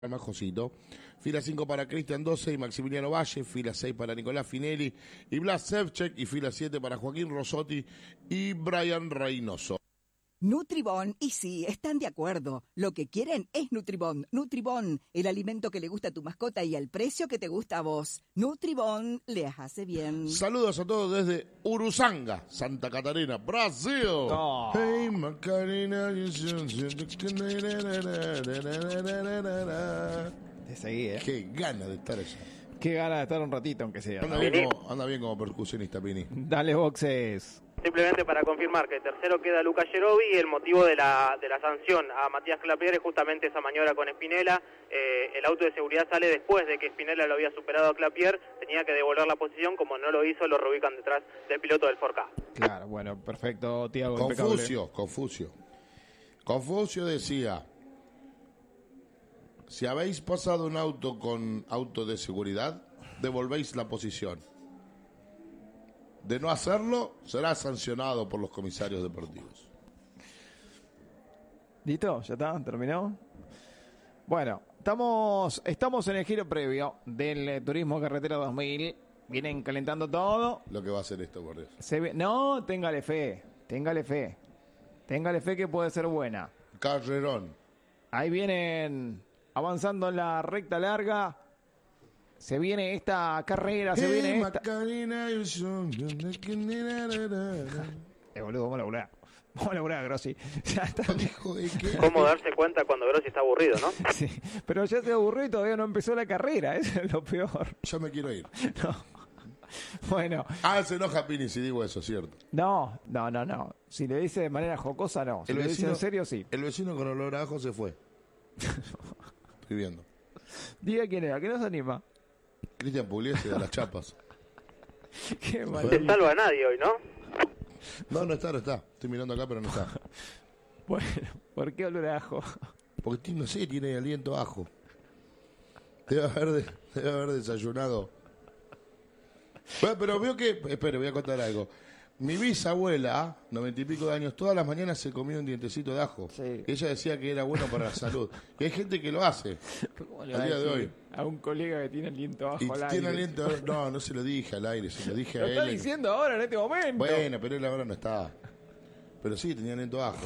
Majosito. Fila 5 para Cristian 12 y Maximiliano Valle, fila 6 para Nicolás Finelli y Blas Sevchek, y fila 7 para Joaquín Rosotti y Brian Reynoso. Nutribón, y sí, están de acuerdo. Lo que quieren es Nutribón. Nutribón, el alimento que le gusta a tu mascota y al precio que te gusta a vos. Nutribón les hace bien. Saludos a todos desde Uruçanga, Santa Catarina, Brasil. Oh. Hey, Macarena. Te seguí, Qué gana de estar allá. Qué ganas de estar un ratito, aunque sea. Anda bien como percusionista, Pini. Dale, boxes. Simplemente para confirmar que tercero queda Luca Gerovi y el motivo de la sanción a Matías Clapier es justamente esa maniobra con Spinella. El auto de seguridad sale después de que Spinella lo había superado a Clapier, tenía que devolver la posición, como no lo hizo, lo reubican detrás del piloto del Ford Ka. Claro, bueno, perfecto, Tiago. Confucio decía: si habéis pasado un auto con auto de seguridad, devolvéis la posición. De no hacerlo, será sancionado por los comisarios deportivos. ¿Listo? ¿Ya está? ¿Terminó? Bueno, estamos en el giro previo del Turismo Carretera 2000. Vienen calentando todo. Lo que va a hacer esto, por Dios. No, téngale fe que puede ser buena. Carrerón. Ahí vienen avanzando en la recta larga. Se viene esta carrera, se viene esta... boludo, vamos a laburar, Grossi. Ya está. ¿Cómo darse cuenta cuando Grossi está aburrido, no? Sí, pero ya se aburrió y todavía no empezó la carrera, eso es lo peor. Ya me quiero ir. No. Bueno. Se enoja Pini si digo eso, ¿cierto? No. Si le dice de manera jocosa, no. Si le dice en serio, sí. El vecino con olor a ajo se fue. Estoy viendo. Diga quién era, que no se anima. Cristian Pugliese de las chapas. Qué No te salva a nadie hoy, ¿no? No está. Estoy mirando acá, pero no está. Bueno, ¿por qué olor a ajo? Porque no sé, tiene aliento a ajo. Debe haber desayunado. Bueno, pero veo que... Espere, voy a contar algo. Mi bisabuela, 90 y pico de años, todas las mañanas se comía un dientecito de ajo. Sí. Ella decía que era bueno para la salud. Y hay gente que lo hace al día de hoy. A un colega que tiene aliento a ajo Y al tiene aire. aliento... No se lo dije al aire, se lo dije a Lo él. está diciendo ahora, en este momento. Bueno, pero él ahora no está. Pero sí, tenía aliento a ajo.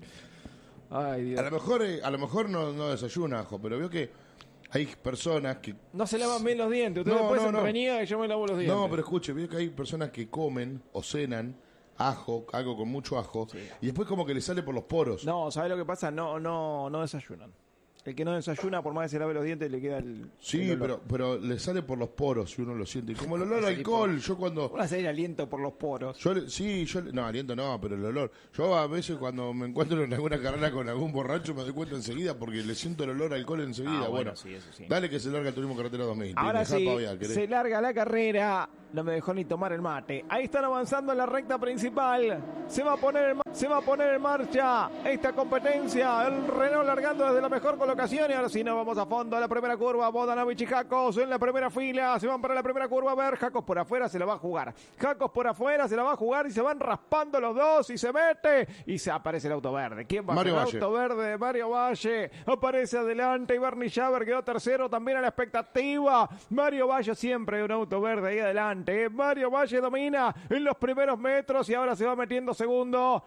Ay, Dios. A lo mejor no desayuna ajo, pero veo que hay personas que... No se lavan bien los dientes. Usted después se reniega que yo me lavo los dientes. No, pero escuche, veo que hay personas que comen o cenan ajo, algo con mucho ajo, sí, y después como que le sale por los poros. No, ¿sabes lo que pasa? No desayunan. El que no desayuna, por más que se lave los dientes, le queda el... Sí, el pero le sale por los poros si uno lo siente. Y como el olor a alcohol, yo cuando... ¿Van a salir aliento por los poros? No, aliento no, pero el olor. Yo a veces cuando me encuentro en alguna carrera con algún borracho me doy cuenta enseguida porque le siento el olor a alcohol enseguida. Bueno, sí, eso sí. Dale que se larga el Turismo Carretera 2000. Ahora sí, se larga la carrera. No me dejó ni tomar el mate. Ahí están avanzando en la recta principal. Se va a poner en marcha esta competencia. El Renault largando desde la mejor colocación. Y ahora sí, nos vamos a fondo a la primera curva. Bodanovich y Jacos en la primera fila. Se van para la primera curva. A ver, Jacos por afuera se la va a jugar. Jacos por afuera se la va a jugar y se van raspando los dos. Y se mete. Y se aparece el auto verde. ¿Quién va? Mario El Valle. Auto verde de Mario Valle. Aparece adelante. Y Bernie Schaber quedó tercero. También a la expectativa. Mario Valle siempre un auto verde ahí adelante. Mario Valle domina en los primeros metros y ahora se va metiendo segundo.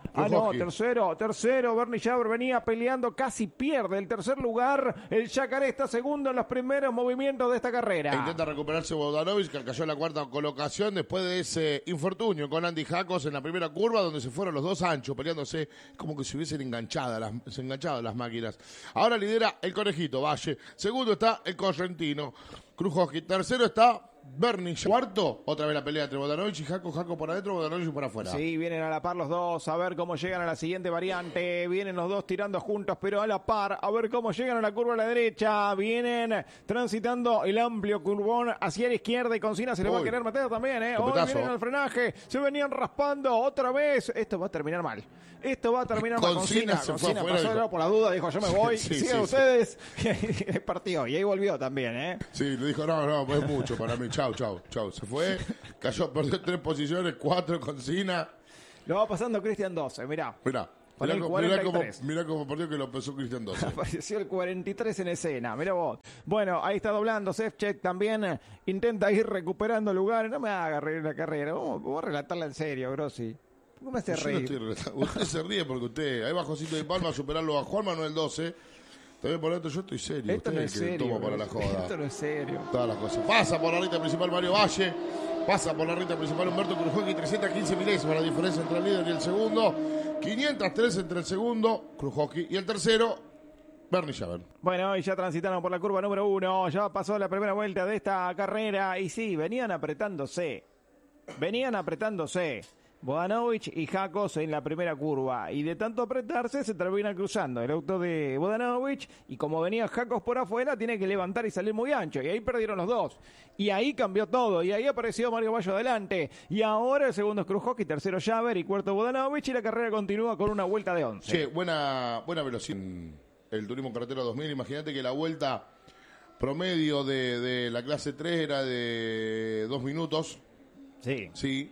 Tercero. Bernie Schaber venía peleando, casi pierde el tercer lugar. El Yacaré está segundo en los primeros movimientos de esta carrera. Intenta recuperarse Bodanovich, que cayó en la cuarta colocación después de ese infortunio con Andy Jacos en la primera curva, donde se fueron los dos anchos peleándose como que se hubiesen enganchado las máquinas. Ahora lidera el Conejito Valle. Segundo está el Correntino Krujowski. Tercero está Bernie. Cuarto, otra vez la pelea entre Bodanovich y Jaco por adentro, Bodanovich por afuera. Sí, vienen a la par los dos, a ver cómo llegan a la siguiente variante. Vienen los dos tirando juntos, pero a la par, a ver cómo llegan a la curva a la derecha. Vienen transitando el amplio curvón hacia la izquierda y Concina se le va a querer meter también, Hoy vienen al frenaje, se venían raspando otra vez. Esto va a terminar mal. Concina pasó por la duda, dijo yo me voy, sigan ustedes. Y partió, y ahí volvió también, Sí, le dijo no, es mucho para mí. Chau. Se fue, cayó, perdió 3 posiciones, 4 Concina. Lo va pasando Cristian 12, mirá. Con el 43. Mirá cómo perdió, que lo pesó Cristian 12. Apareció el 43 en escena, mira vos. Bueno, ahí está doblando. Ševčík también intenta ir recuperando lugares. No me haga reír la carrera. Vamos a relatarla en serio, Grossi. ¿Cómo me hace reír? Usted se ríe porque usted, ahí va Josito de Palma a superarlo a Juan Manuel 12. También por esto yo estoy serio. Esto no es serio. Toma para la joda. Esto no es serio. Todas las cosas. Pasa por la recta principal Mario Valle. Pasa por la recta principal Humberto Krujowski. 315 milésimas la diferencia entre el líder y el segundo. 503 entre el segundo, Krujowski, y el tercero, Bernie Schaber. Bueno, y ya transitaron por la curva número 1. Ya pasó la primera vuelta de esta carrera. Y sí, venían apretándose. Vodanovic y Jacos en la primera curva, y de tanto apretarse se termina cruzando el auto de Vodanovic, y como venía Jacos por afuera tiene que levantar y salir muy ancho, y ahí perdieron los dos, y ahí cambió todo, y ahí apareció Mario Valle adelante, y ahora el segundo es Krujowski, tercero Schaber y cuarto Vodanovic, y la carrera continúa con una vuelta de 11. Sí, buena velocidad en el Turismo Carretera 2000. Imagínate que la vuelta promedio de la clase 3 era de 2 minutos. Sí.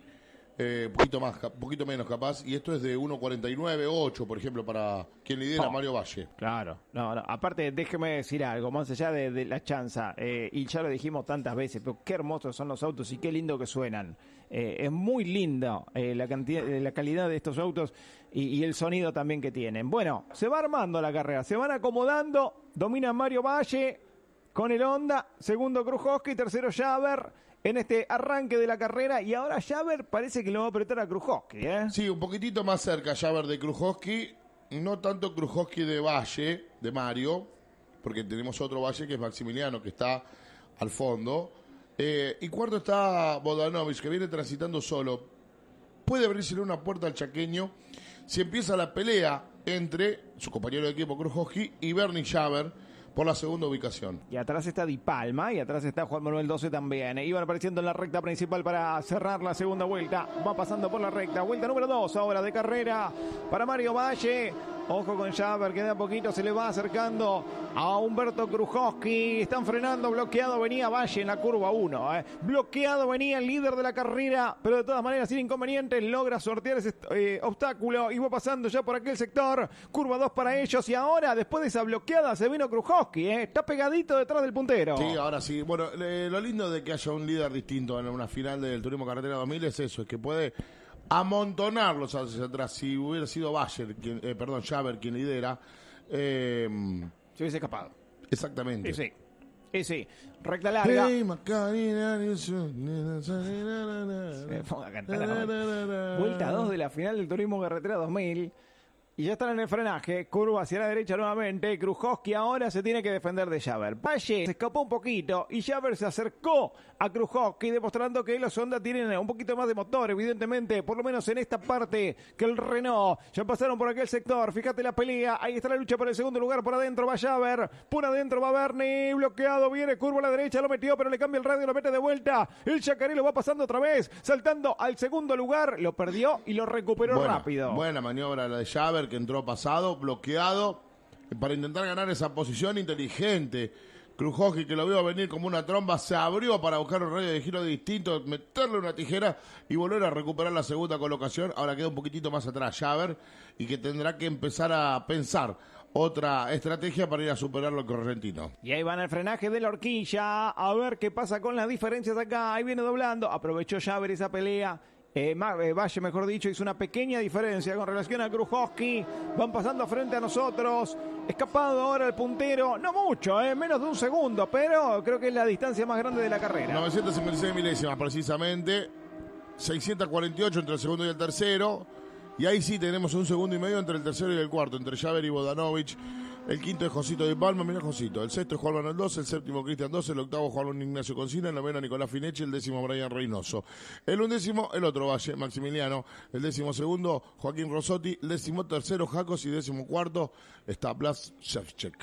Poquito menos capaz, y esto es de 1.49.8, por ejemplo, para quien lidera Mario Valle. Claro, no, aparte déjeme decir algo, más allá de la chanza, y ya lo dijimos tantas veces, pero qué hermosos son los autos y qué lindo que suenan. Es muy lindo la calidad de estos autos y el sonido también que tienen. Bueno, se va armando la carrera, se van acomodando, domina Mario Valle con el Honda, segundo Krujowski, tercero Schaber, en este arranque de la carrera, y ahora Schaber parece que lo va a apretar a Krujowski, Sí, un poquitito más cerca Schaber de Krujowski, no tanto Krujowski de Valle, de Mario, porque tenemos otro Valle que es Maximiliano, que está al fondo, y cuarto está Vodanovic, que viene transitando solo. Puede abrírsele una puerta al chaqueño si empieza la pelea entre su compañero de equipo Krujowski y Bernie Schaber por la segunda ubicación. Y atrás está Di Palma, y atrás está Juan Manuel 12 también. Iban apareciendo en la recta principal para cerrar la segunda vuelta. Va pasando por la recta. Vuelta número 2 ahora de carrera para Mario Valle. Ojo con Schaber, que de a poquito se le va acercando a Humberto Krujowski. Están frenando, bloqueado venía Valle en la curva 1. Bloqueado venía el líder de la carrera, pero de todas maneras, sin inconvenientes, logra sortear ese obstáculo y va pasando ya por aquel sector. Curva 2 para ellos, y ahora, después de esa bloqueada, se vino Krujowski. Está pegadito detrás del puntero. Sí, ahora sí. Bueno, lo lindo de que haya un líder distinto en una final del Turismo Carretera 2000 es eso, es que puede amontonarlos hacia atrás. Si hubiera sido Schaber quien lidera, se hubiese escapado. Exactamente. Sí. Recta larga. Hey, Macarena, me pongo a cantar ahora. Vuelta 2 de la final del Turismo Carretera 2000. Y ya están en el frenaje, curva hacia la derecha nuevamente. Krujowski ahora se tiene que defender de Schaber. Valle se escapó un poquito y Schaber se acercó a Krujowski, demostrando que los Honda tienen un poquito más de motor, evidentemente, por lo menos en esta parte, que el Renault. Ya pasaron por aquel sector, fíjate la pelea, ahí está la lucha por el segundo lugar. Por adentro va Schaber, por adentro va Bernie, bloqueado, viene curva a la derecha, lo metió, pero le cambia el radio, lo mete de vuelta. El Chacaré va pasando otra vez, saltando al segundo lugar, lo perdió y lo recuperó rápido. Buena maniobra la de Schaber, que entró pasado, bloqueado, para intentar ganar esa posición inteligente. Krujowski, que lo vio venir como una tromba, se abrió para buscar un radio de giro distinto, meterle una tijera y volver a recuperar la segunda colocación. Ahora queda un poquitito más atrás Schaber, y que tendrá que empezar a pensar otra estrategia para ir a superar lo correntino. Y ahí van al frenaje de la horquilla, a ver qué pasa con las diferencias acá. Ahí viene doblando, aprovechó Schaber esa pelea. Valle, mejor dicho, hizo una pequeña diferencia con relación a Krujowski. Van pasando frente a nosotros. Escapado ahora el puntero. No mucho, menos de un segundo, pero creo que es la distancia más grande de la carrera. 956 milésimas precisamente. 648 entre el segundo y el tercero. Y ahí sí tenemos un segundo y medio entre el tercero y el cuarto, entre Schaber y Vodanovic. El quinto es Josito de Palma, mira Josito. El sexto es Juan Manuel 12, el séptimo Cristian 12, el octavo Juan Ignacio Concina, el noveno Nicolás Finechi, el décimo Brian Reynoso. El undécimo, el otro Valle, Maximiliano. El décimo segundo, Joaquín Rossotti. El décimo tercero, Jacos. Y décimo cuarto está Blas Ševčík.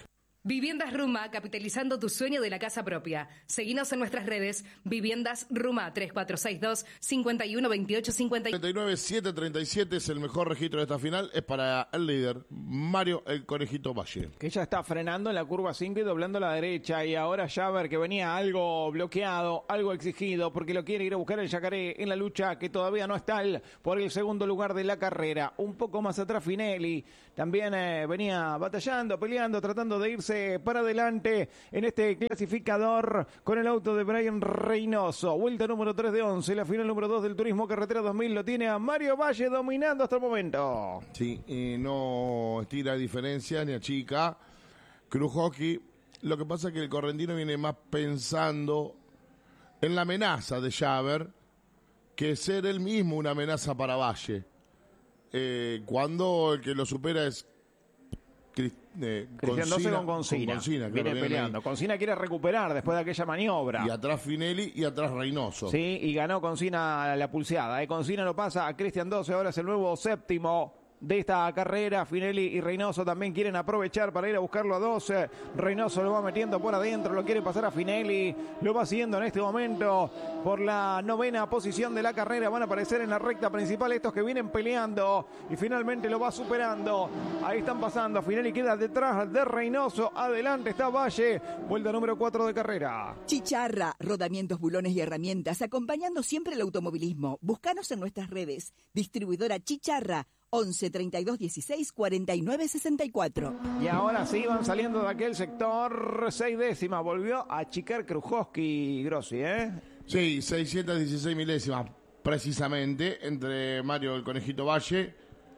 Viviendas Ruma, capitalizando tu sueño de la casa propia. Seguinos en nuestras redes, Viviendas Ruma, 3462 5128 51. 39-737 es el mejor registro de esta final, es para el líder, Mario el Conejito Valle. Que ya está frenando en la curva 5 y doblando a la derecha. Y ahora Javer, que venía algo bloqueado, algo exigido, porque lo quiere ir a buscar el Yacaré en la lucha que todavía no está por el segundo lugar de la carrera. Un poco más atrás Finelli, también venía batallando, peleando, tratando de irse para adelante en este clasificador con el auto de Brian Reynoso. Vuelta número 3 de 11, la final número 2 del Turismo Carretera 2000 lo tiene a Mario Valle dominando hasta el momento. Sí, no estira diferencia ni achica. Krujowski, lo que pasa es que el correntino viene más pensando en la amenaza de Javer que ser él mismo una amenaza para Valle. Cuando el que lo supera es Cristian 12 con Concina, viene peleando. Concina quiere recuperar después de aquella maniobra. Y atrás Finelli y atrás Reynoso. Sí, y ganó Concina la pulseada. Concina lo pasa a Cristian 12, ahora es el nuevo séptimo de esta carrera. Finelli y Reynoso también quieren aprovechar para ir a buscarlo a 12. Reynoso lo va metiendo por adentro, lo quiere pasar a Finelli, lo va haciendo en este momento por la 9ª posición de la carrera. Van a aparecer en la recta principal estos que vienen peleando y finalmente lo va superando. Ahí están pasando, Finelli queda detrás de Reynoso, adelante está Valle, vuelta número 4 de carrera. Chicharra, rodamientos, bulones y herramientas, acompañando siempre el automovilismo. Búscanos en nuestras redes. Distribuidora Chicharra, 11 32 16 49 64. Y ahora sí van saliendo de aquel sector. 6 décimas. Volvió a achicar Krujowski, Grossi, ¿eh? Sí, 616 milésimas precisamente entre Mario el Conejito Valle.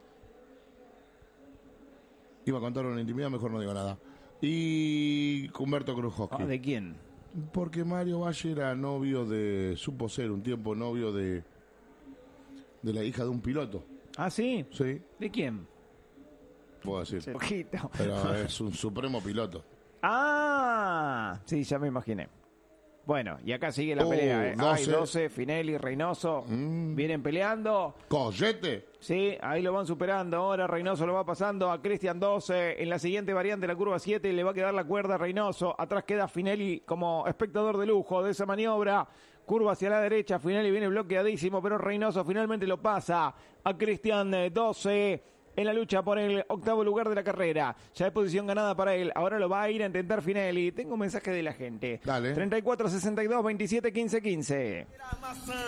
Iba a contar una intimidad, mejor no digo nada. Y Humberto Krujowski. ¿De quién? Porque Mario Valle era novio supo ser un tiempo novio de la hija de un piloto. ¿Ah, sí? Sí. ¿De quién? Puedo decir. Poquito. Pero es un supremo piloto. Ah, sí, ya me imaginé. Bueno, y acá sigue la pelea. 12. Hay 12, Finelli, Reynoso. Vienen peleando. Collete. Sí, ahí lo van superando. Ahora Reynoso lo va pasando a Cristian 12. En la siguiente variante, la curva 7, le va a quedar la cuerda a Reynoso. Atrás queda Finelli como espectador de lujo de esa maniobra. Curva hacia la derecha, Finelli viene bloqueadísimo, pero Reynoso finalmente lo pasa a Cristian 12 en la lucha por el 8º lugar de la carrera. Ya es posición ganada para él. Ahora lo va a ir a intentar Finelli. Tengo un mensaje de la gente. Dale. 34-62-27-15-15.